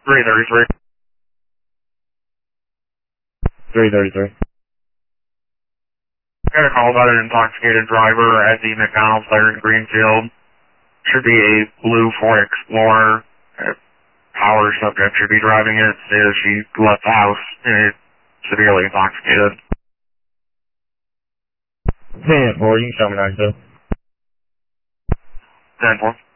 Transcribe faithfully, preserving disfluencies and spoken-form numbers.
three thirty-three. three thirty-three. Got a call about an intoxicated driver at the McDonald's there in Greenfield. Should be a blue Ford Explorer. A power subject should be driving it. Stated she left the house uh, severely intoxicated. ten four, you can show me nine two. ten four.